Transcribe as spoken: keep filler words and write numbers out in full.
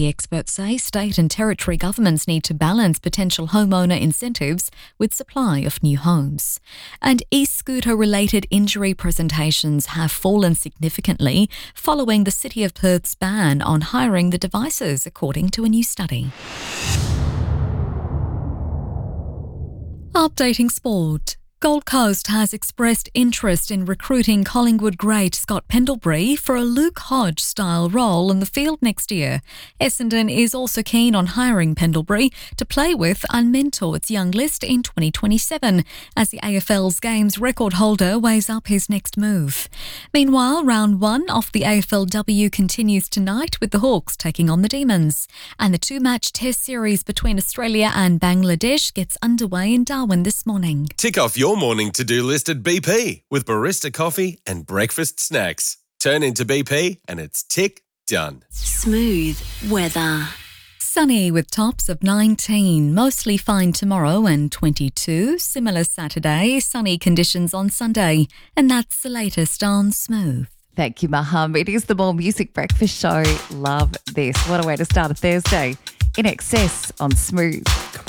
Property experts say state and territory governments need to balance potential homeowner incentives with supply of new homes. And e-scooter-related injury presentations have fallen significantly following the City of Perth's ban on hiring the devices, according to a new study. Updating sport. Gold Coast has expressed interest in recruiting Collingwood great Scott Pendlebury for a Luke Hodge-style role in the field next year. Essendon is also keen on hiring Pendlebury to play with and mentor its young list in twenty twenty-seven, as the A F L's games record holder weighs up his next move. Meanwhile, round one of the A F L W continues tonight with the Hawks taking on the Demons. And the two-match test series between Australia and Bangladesh gets underway in Darwin this morning. Tick off your morning to-do list at B P with barista coffee and breakfast snacks. Turn into B P and it's tick done. Smooth weather. Sunny with tops of nineteen, mostly fine tomorrow and twenty-two. Similar Saturday, sunny conditions on Sunday. And that's the latest on Smooth. Thank you, Maham. It is the More Music Breakfast Show. Love this. What a way to start a Thursday. In Excess on Smooth.